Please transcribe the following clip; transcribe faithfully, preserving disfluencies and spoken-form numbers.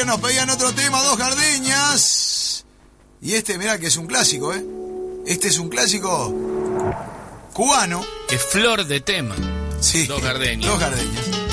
también nos pedían otro tema, Dos Gardenias. Y este, mirá que es un clásico, ¿eh? Este es un clásico cubano. Es flor de tema. Sí. Dos Gardenias. Dos Gardenias.